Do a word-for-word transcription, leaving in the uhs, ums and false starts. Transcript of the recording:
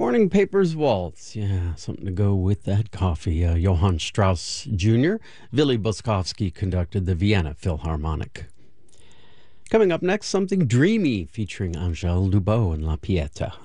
Morning Papers Waltz. Yeah, something to go with that coffee. Uh, Johann Strauss Junior Willy Boskowski conducted the Vienna Philharmonic. Coming up next, something dreamy featuring Angèle Lubot and La Pieta.